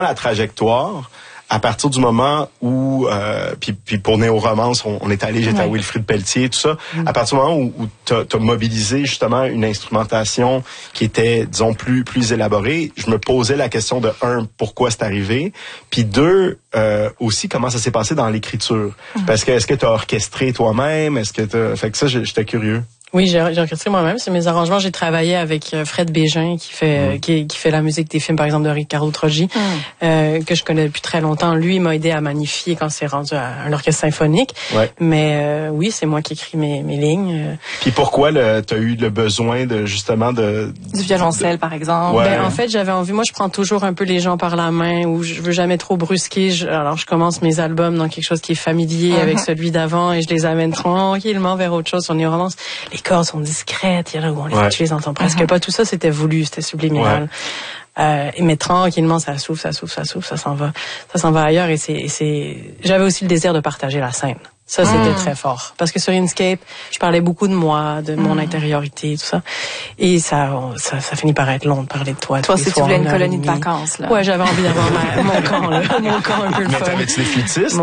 la trajectoire. À partir du moment où, puis pour Néo-Romance, on est allé, j'étais à Wilfrid Pelletier, tout ça. À partir du moment où t'as mobilisé justement une instrumentation qui était, disons, plus élaborée, je me posais la question de pourquoi c'est arrivé, puis deux, aussi comment ça s'est passé dans l'écriture. Parce que est-ce que t'as orchestré toi-même, fait que ça, j'étais curieux. Oui, j'ai orchestré moi-même. C'est mes arrangements. J'ai travaillé avec Fred Bégin qui fait la musique des films, par exemple, de Riccardo Troggi, que je connais depuis très longtemps. Lui, il m'a aidé à magnifier quand c'est rendu à un orchestre symphonique. Ouais. Mais oui, c'est moi qui écris mes lignes. Puis pourquoi t'as eu le besoin de justement du violoncelle, par exemple? Ouais. En fait, j'avais envie. Moi, je prends toujours un peu les gens par la main, ou je veux jamais trop brusquer. Alors, je commence mes albums dans quelque chose qui est familier avec celui d'avant, et je les amène tranquillement vers autre chose. On est vraiment les cordes sont discrètes, il y en a où tu les entends presque pas. Tout ça, c'était voulu, c'était subliminal. Mais tranquillement, ça souffle, ça s'en va ailleurs. Et j'avais aussi le désir de partager la scène. Ça, c'était très fort. Parce que sur Inkscape, je parlais beaucoup de moi, de mon intériorité, tout ça. Et ça finit par être long de parler de toi. Toi, si tu voulais une colonie de vacances, là. Ouais, j'avais envie d'avoir mon camp, là. Mon camp un peu le fun. Mais t'avais-tu des flûtistes?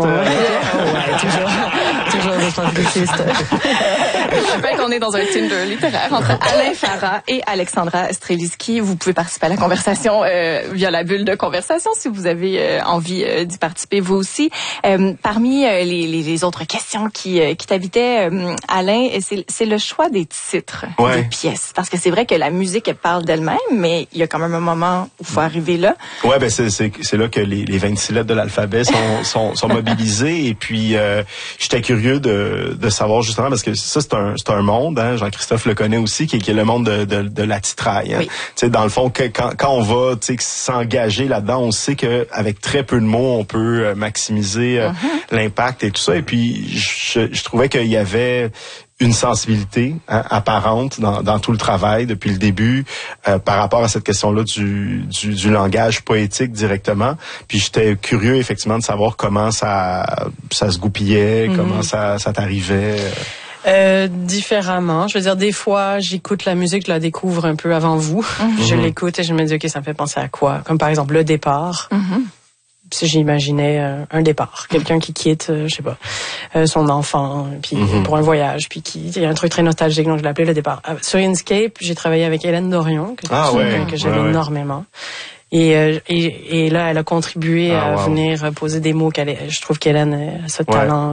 Toujours des flûtistes. Je rappelle qu'on est dans un Tinder littéraire entre Alain Farah et Alexandra Streliski. Vous pouvez participer à la conversation via la bulle de conversation si vous avez envie d'y participer vous aussi. Parmi les autres questions qui t'habitaient, Alain, c'est le choix des titres des pièces. Parce que c'est vrai que la musique, elle parle d'elle-même, mais il y a quand même un moment où il faut arriver là. Ouais, ben c'est là que les 26 lettres de l'alphabet sont mobilisées. Et puis, j'étais curieux de savoir justement, parce que ça, c'est un monde, hein, Jean-Christophe le connaît aussi, qui est le monde de la titraille. Hein. Oui. Tu sais, dans le fond, quand on va s'engager là-dedans, on sait que avec très peu de mots, on peut maximiser l'impact et tout ça. Et puis, je trouvais qu'il y avait une sensibilité apparente dans tout le travail depuis le début par rapport à cette question-là du langage poétique directement. Puis j'étais curieux effectivement de savoir comment ça se goupillait, comment ça t'arrivait. Différemment. Je veux dire, des fois, j'écoute la musique, je la découvre un peu avant vous. Je l'écoute et je me dis, OK, ça me fait penser à quoi? Comme par exemple, le départ. Si j'imaginais un départ, quelqu'un qui quitte, je sais pas, son enfant, puis pour un voyage, puis il y a un truc très nostalgique, donc je l'appelais le départ. Sur Inkscape, j'ai travaillé avec Hélène Dorion, que j'aime énormément. Et là, elle a contribué à venir poser des mots je trouve qu'Hélène a ce talent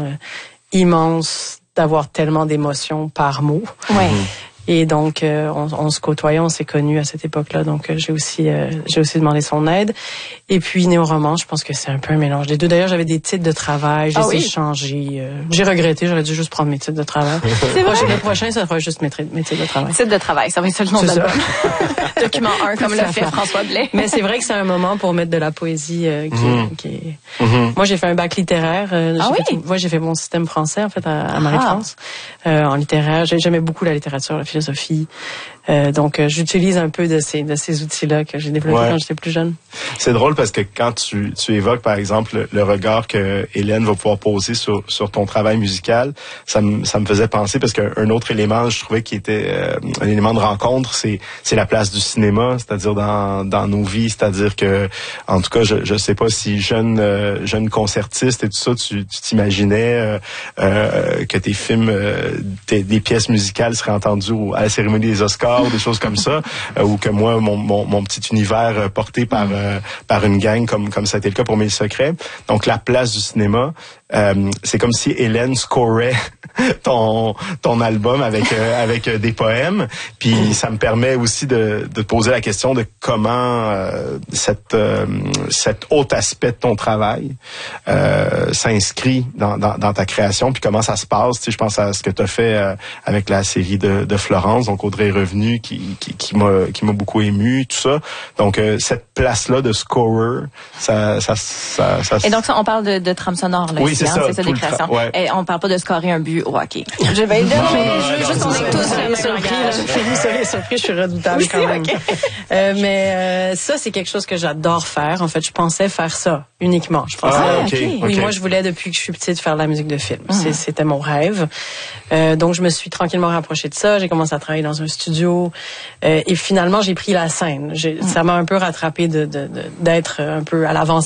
immense d'avoir tellement d'émotions par mot. Ouais. Et donc, on se côtoyait, on s'est connus à cette époque-là. Donc, j'ai aussi demandé son aide. Et puis, Néo-Romance, je pense que c'est un peu un mélange des deux. D'ailleurs, j'avais des titres de travail, j'ai changé. J'ai regretté, j'aurais dû juste prendre mes titres de travail. C'est vrai? Le prochain, ça sera juste mes titres de travail. Titres de travail, ça va être le nom de l'album. Document 1, comme l'a fait François Blais. Mais c'est vrai que c'est un moment pour mettre de la poésie qui est... Moi, j'ai fait un bac littéraire. J'ai fait mon système français, en fait, à Marie-France. En littéraire, j'aimais beaucoup la littérature, la philosophie. Donc, j'utilise un peu de ces outils-là que j'ai développés quand j'étais plus jeune. C'est drôle parce que quand tu évoques, par exemple, le regard que Hélène va pouvoir poser sur ton travail musical, ça me faisait penser, parce qu'un autre élément, je trouvais qui était un élément de rencontre, c'est la place du cinéma, c'est-à-dire dans nos vies, c'est-à-dire que, en tout cas, je sais pas si jeune concertiste et tout ça, tu t'imaginais que tes films, des pièces musicales seraient entendues à la cérémonie des Oscars, ou des choses comme ça, ou que moi, mon petit univers porté par une gang comme ça a été le cas pour Mes Secrets. Donc, la place du cinéma, c'est comme si Hélène scorait ton album avec des poèmes. Puis ça me permet aussi de poser la question de comment cet autre aspect de ton travail s'inscrit dans ta création, puis comment ça se passe. Tu sais, je pense à ce que tu as fait avec la série de Florence, donc Audrey est revenue, qui m'a beaucoup ému, tout ça. Donc cette place-là de scorer, ça. Et donc ça, on parle de trame sonore là. Oui, ici, c'est ça des créations. Et on parle pas de scorer un but au hockey. Je vais juste on est tous surpris, je suis redoutable quand même. Mais ça, c'est quelque chose que j'adore faire. En fait, je pensais faire ça. uniquement. Je pensais, okay. Oui, moi je voulais depuis que je suis petite faire de la musique de film. C'était mon rêve. Donc je me suis tranquillement rapprochée de ça. J'ai commencé à travailler dans un studio et finalement j'ai pris la scène. Ça m'a un peu rattrapée d'être un peu à l'avance